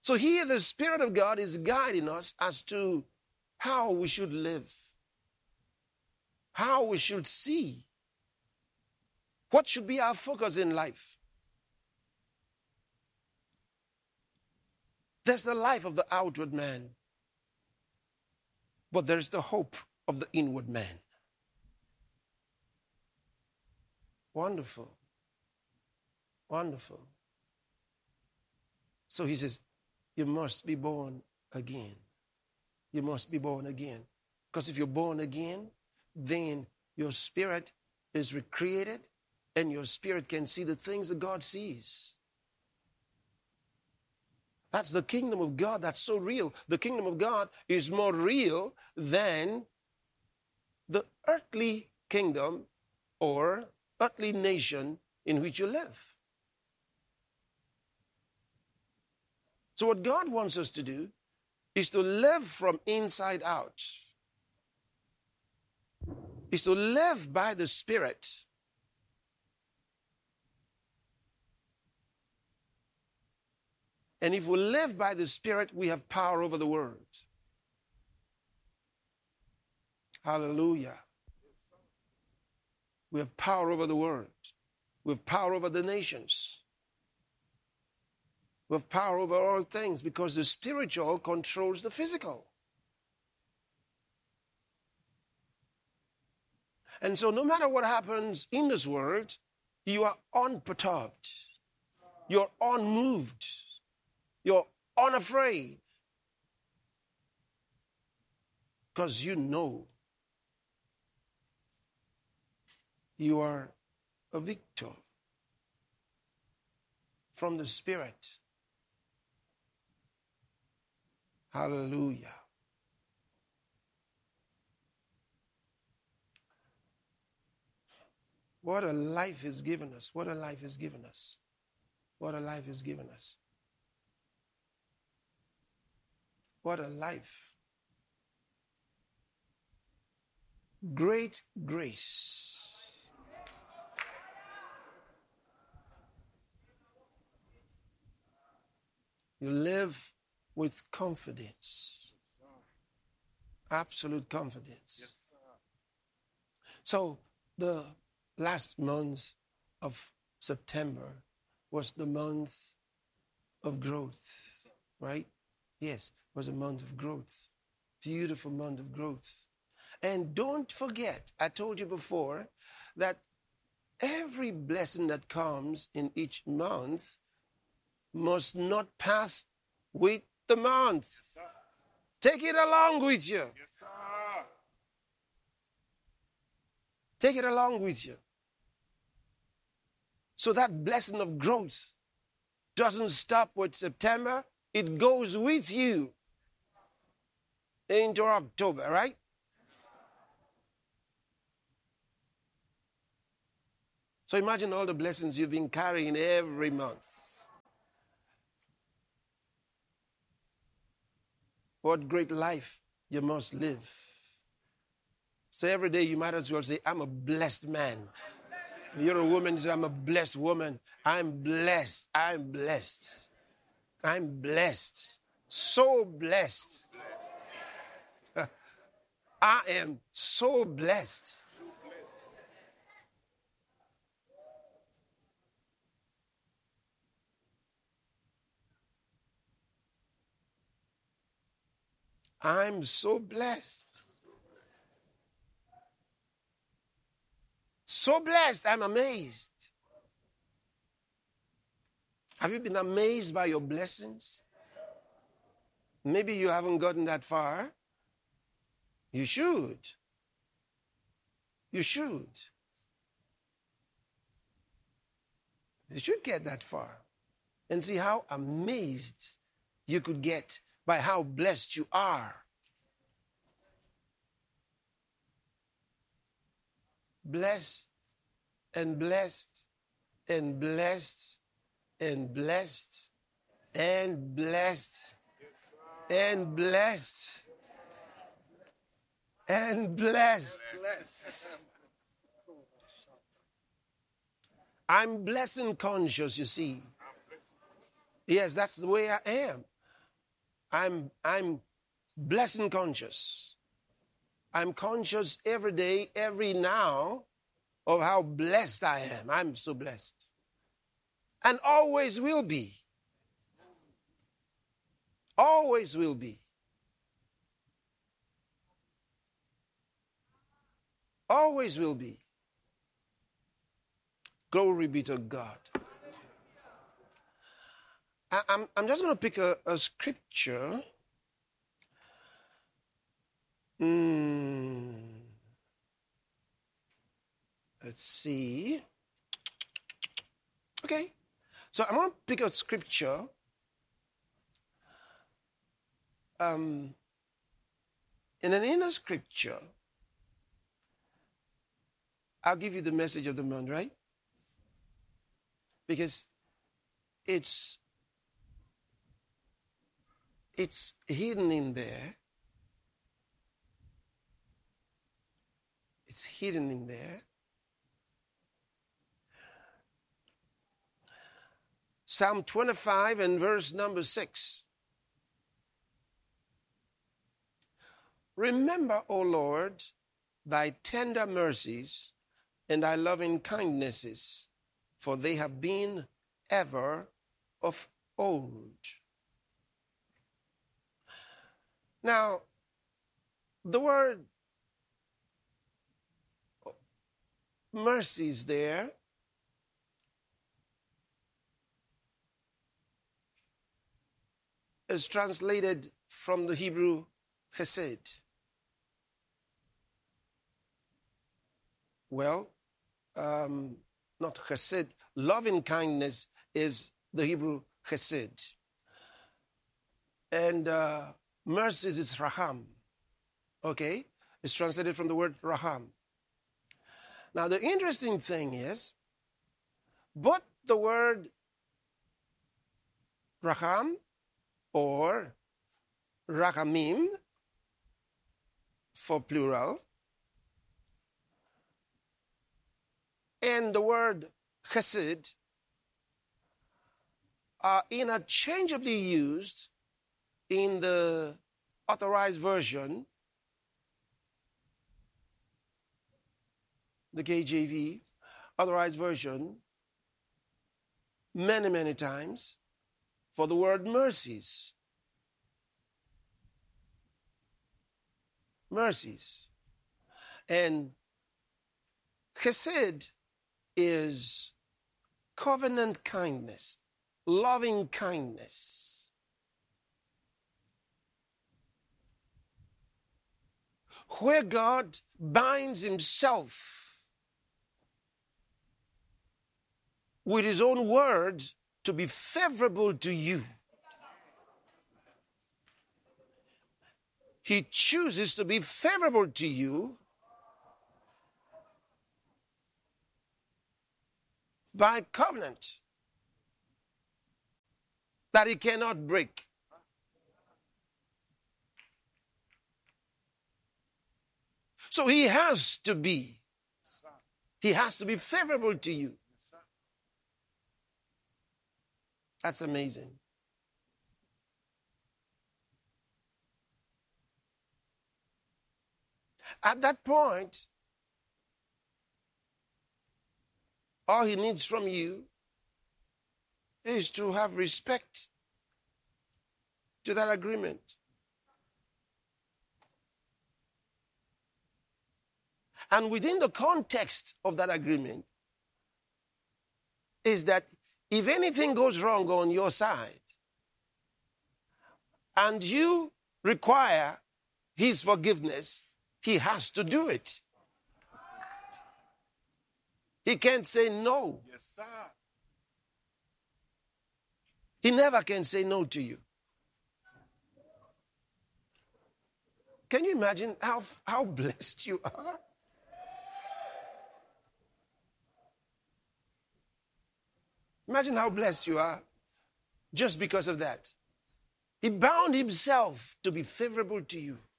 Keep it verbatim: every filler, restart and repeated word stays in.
So here the Spirit of God is guiding us as to how we should live, how we should see, what should be our focus in life. There's the life of the outward man, but there's the hope of the inward man. Wonderful. Wonderful. So he says, you must be born again. You must be born again. Because if you're born again, then your spirit is recreated and your spirit can see the things that God sees. That's the kingdom of God. That's so real. The kingdom of God is more real than the earthly kingdom or earthly nation in which you live. So what God wants us to do is to live from inside out. Is to live by the Spirit. And if we live by the Spirit, we have power over the world. Hallelujah. We have power over the world. We have power over the nations. We have power over all things because the spiritual controls the physical. And so no matter what happens in this world, you are unperturbed. You're unmoved. You're unafraid. Because you know you are a victor from the Spirit. Hallelujah. What a life is given us. What a life is given us. What a life is given us. What a life. Great grace. You live with confidence. Absolute confidence. Yes, sir. So the last month of September was the month of growth, right? Yes, it was a month of growth. Beautiful month of growth. And don't forget, I told you before, that every blessing that comes in each month must not pass with the month. Yes, sir. Take it along with you. Yes, sir. Take it along with you. So that blessing of growth doesn't stop with September. It goes with you into October, right? So imagine all the blessings you've been carrying every month. What great life you must live. So every day you might as well say, I'm a blessed man. If you're a woman, you say, I'm a blessed woman. I'm blessed. I'm blessed. I'm blessed. So blessed. I am so blessed. I'm so blessed. So blessed, I'm amazed. Have you been amazed by your blessings? Maybe you haven't gotten that far. You should. You should. You should get that far and see how amazed you could get by how blessed you are. Blessed and blessed and blessed and blessed and blessed and blessed and blessed. I'm blessing conscious, you see. Yes, that's the way I am. I'm, I'm blessing conscious. I'm conscious every day, every now, of how blessed I am. I'm so blessed. And always will be. Always will be. Always will be. Glory be to God. I, I'm, I'm just going to pick a, a scripture. Hmm. Let's see. Okay. So I'm going to pick a scripture. Um, in an inner scripture, I'll give you the message of the month, right? Because it's it's hidden in there. It's hidden in there. Psalm twenty-five and verse number six. Remember, O Lord, thy tender mercies and thy loving kindnesses, for they have been ever of old. Now, the word mercies there is translated from the Hebrew chesed. Well, um, not chesed. Loving kindness is the Hebrew chesed. And uh, mercies is raham. Okay? It's translated from the word raham. Now, the interesting thing is, both the word raham or rahamim for plural, and the word chesed are interchangeably used in the Authorized Version, the K J V, Authorized Version, many, many times for the word mercies. Mercies. And chesed is covenant kindness, loving kindness. Where God binds himself with his own word to be favorable to you. He chooses to be favorable to you by covenant that he cannot break. So he has to be. He has to be favorable to you. That's amazing. At that point, all he needs from you is to have respect to that agreement. And within the context of that agreement is that if anything goes wrong on your side and you require his forgiveness, he has to do it. He can't say no. Yes, sir. He never can say no to you. Can you imagine how, how blessed you are? Imagine how blessed you are just because of that. He bound himself to be favorable to you.